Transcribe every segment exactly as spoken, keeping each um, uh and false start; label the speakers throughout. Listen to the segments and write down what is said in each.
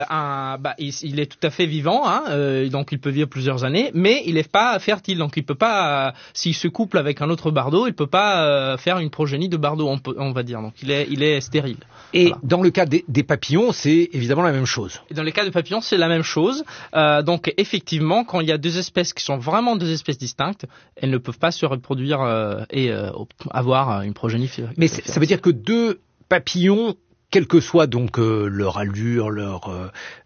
Speaker 1: Un, bah, il, il est tout à fait vivant, hein, euh, donc il peut vivre plusieurs années, mais il n'est pas fertile, donc il peut pas, euh, s'il se couple avec un autre bardeau, il peut pas euh, faire une progénie de bardeau, on, peut, on va dire. Donc il est, il est stérile.
Speaker 2: Et
Speaker 1: voilà.
Speaker 2: Dans le cas des, des papillons, c'est évidemment la même chose.
Speaker 1: Et dans les cas de papillons, c'est la même chose. Euh, donc effectivement, quand il y a deux espèces qui sont vraiment deux espèces distinctes, elles ne peuvent pas se reproduire euh, et euh, avoir une progénie.
Speaker 2: Mais ça veut dire que deux papillons, quel que soit donc euh, leur allure, leur euh,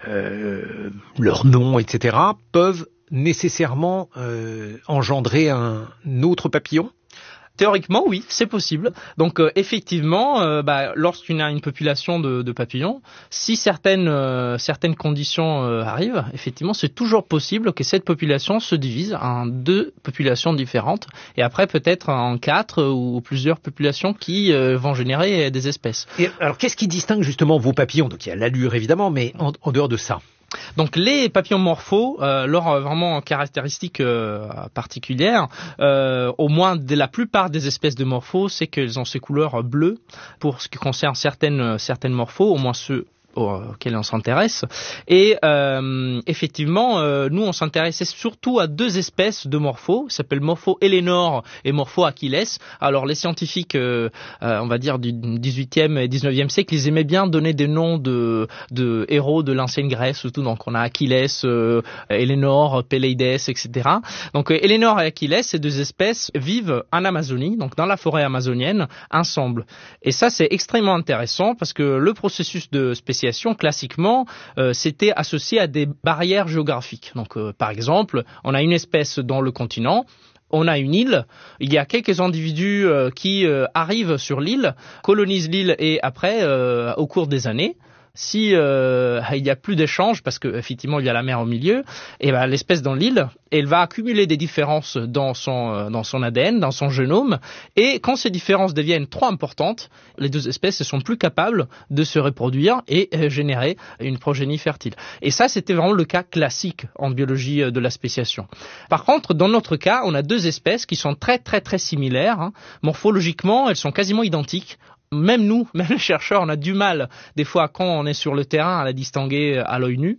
Speaker 2: euh, leur nom, et cetera, peuvent nécessairement euh, engendrer un autre papillon?
Speaker 1: Théoriquement, oui, c'est possible. Donc, euh, effectivement, euh, bah, lorsqu'on a une population de, de papillons, si certaines euh, certaines conditions euh, arrivent, effectivement, c'est toujours possible que cette population se divise en deux populations différentes, et après peut-être en quatre ou plusieurs populations qui euh, vont générer des espèces.
Speaker 2: Et alors, qu'est-ce qui distingue justement vos papillons? Donc, il y a l'allure évidemment, mais en, en dehors de ça.
Speaker 1: Donc les papillons morphos, euh, leur euh, vraiment caractéristique euh, particulière, euh, au moins de la plupart des espèces de morphos, c'est qu'elles ont ces couleurs bleues. Pour ce qui concerne certaines certaines morphos, au moins ceux auxquels on s'intéresse. Et euh, effectivement, euh, nous, on s'intéressait surtout à deux espèces de morphos, qui s'appellent Morpho Eleanor et Morpho Achilles. Alors, les scientifiques, euh, euh, on va dire, du dix-huitième et dix-neuvième siècle, ils aimaient bien donner des noms de, de héros de l'ancienne Grèce, surtout. Donc, on a Achilles, euh, Eleanor, Péléides, et cetera. Donc, euh, Eleanor et Achilles, ces deux espèces vivent en Amazonie, donc dans la forêt amazonienne, ensemble. Et ça, c'est extrêmement intéressant parce que le processus de spécialisation classiquement, euh, c'était associé à des barrières géographiques. Donc, euh, par exemple, on a une espèce dans le continent, on a une île, il y a quelques individus euh, qui euh, arrivent sur l'île, colonisent l'île et après, euh, au cours des années, si euh, il n'y a plus d'échanges parce que effectivement il y a la mer au milieu, et ben l'espèce dans l'île, elle va accumuler des différences dans son euh, dans son A D N, dans son génome, et quand ces différences deviennent trop importantes, les deux espèces ne sont plus capables de se reproduire et euh, générer une progénie fertile. Et ça, c'était vraiment le cas classique en biologie euh, de la spéciation. Par contre, dans notre cas, on a deux espèces qui sont très très très similaires, hein. Morphologiquement, elles sont quasiment identiques. Même nous, même les chercheurs, on a du mal, des fois, quand on est sur le terrain, à la distinguer à l'œil nu.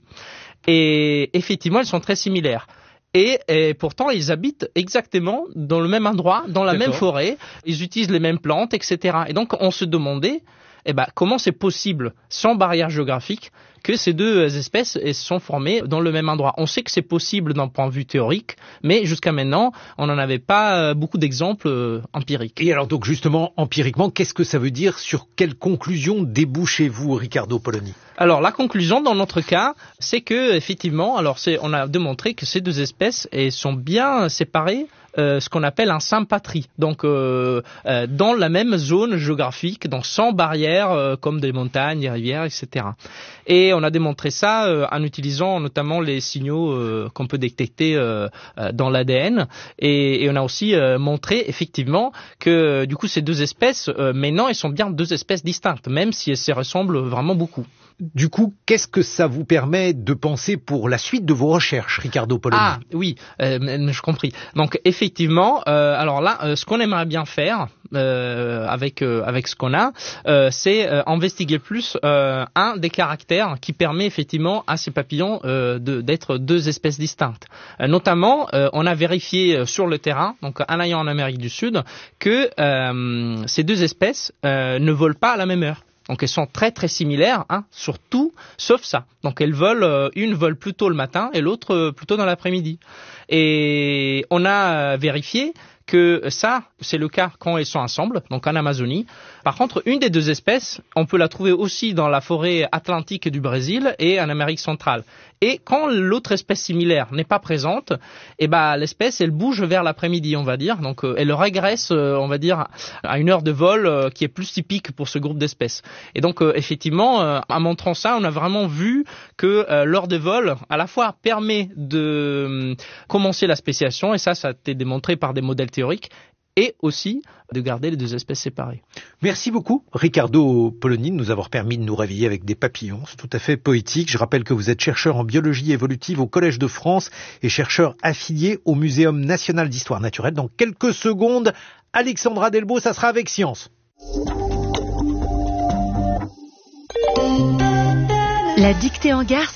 Speaker 1: Et effectivement, elles sont très similaires. Et, et pourtant, ils habitent exactement dans le même endroit, dans la D'accord. même forêt. Ils utilisent les mêmes plantes, et cetera. Et donc, on se demandait, eh ben, comment c'est possible, sans barrière géographique, que ces deux espèces sont formées dans le même endroit. On sait que c'est possible d'un point de vue théorique, mais jusqu'à maintenant, on n'en avait pas beaucoup d'exemples empiriques.
Speaker 2: Et alors donc justement, empiriquement, qu'est-ce que ça veut dire? Sur quelle conclusion débouchez-vous, Riccardo Poloni?
Speaker 1: Alors la conclusion dans notre cas, c'est que effectivement, alors c'est, on a démontré que ces deux espèces elles sont bien séparées. Euh, ce qu'on appelle un sympatrie, donc euh, euh, dans la même zone géographique, donc sans barrières euh, comme des montagnes, des rivières, et cetera. Et on a démontré ça euh, en utilisant notamment les signaux euh, qu'on peut détecter euh, euh, dans l'A D N, et, et on a aussi euh, montré effectivement que du coup ces deux espèces, euh, maintenant, elles sont bien deux espèces distinctes, même si elles se ressemblent vraiment beaucoup.
Speaker 2: Du coup, qu'est-ce que ça vous permet de penser pour la suite de vos recherches, Riccardo Poloni?
Speaker 1: Ah oui, euh, je compris. Donc effectivement, euh, alors là, euh, ce qu'on aimerait bien faire euh, avec euh, avec ce qu'on a, euh, c'est euh, investiguer plus euh, un des caractères qui permet effectivement à ces papillons euh, de, d'être deux espèces distinctes. Euh, notamment, euh, on a vérifié sur le terrain, donc en allant en Amérique du Sud, que euh, ces deux espèces euh, ne volent pas à la même heure. Donc elles sont très très similaires, hein, sur tout, sauf ça. Donc elles volent, euh, une vole plus tôt le matin et l'autre euh, plus tôt dans l'après-midi. Et on a euh, vérifié que ça, c'est le cas quand elles sont ensemble, donc en Amazonie. Par contre, une des deux espèces, on peut la trouver aussi dans la forêt atlantique du Brésil et en Amérique centrale. Et quand l'autre espèce similaire n'est pas présente, eh ben l'espèce elle bouge vers l'après-midi, on va dire. Donc euh, elle régresse, euh, on va dire, à une heure de vol euh, qui est plus typique pour ce groupe d'espèces. Et donc euh, effectivement, euh, en montrant ça, on a vraiment vu que euh, l'heure de vol, à la fois permet de euh, commencer la spéciation, et ça, ça a été démontré par des modèles théoriques, et aussi de garder les deux espèces séparées.
Speaker 2: Merci beaucoup, Riccardo Poloni, de nous avoir permis de nous réveiller avec des papillons. C'est tout à fait poétique. Je rappelle que vous êtes chercheur en biologie évolutive au Collège de France et chercheur affilié au Muséum national d'histoire naturelle. Dans quelques secondes, Alexandra Delbo, ça sera avec Science.
Speaker 3: La dictée en gare